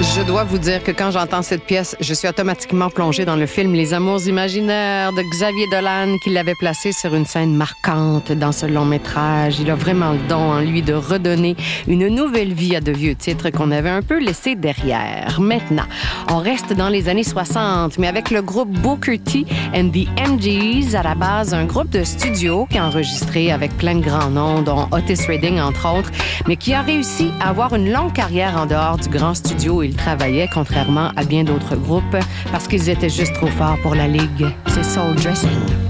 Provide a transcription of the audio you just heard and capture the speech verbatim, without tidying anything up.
Je dois vous dire que quand j'entends cette pièce, je suis automatiquement plongée dans le film Les Amours imaginaires de Xavier Dolan, qui l'avait placé sur une scène marquante dans ce long métrage. Il a vraiment le don en lui de redonner une nouvelle vie à de vieux titres qu'on avait un peu laissés derrière. Maintenant, on reste dans les années soixante, mais avec le groupe Booker T and the M Gs, à la base, un groupe de studio qui a enregistré avec plein de grands noms, dont Otis Redding, entre autres, mais qui a réussi à avoir une longue carrière en dehors du grand studio où ils travaillaient, contrairement à bien d'autres groupes, parce qu'ils étaient juste trop forts pour la ligue. C'est Soul Dressing.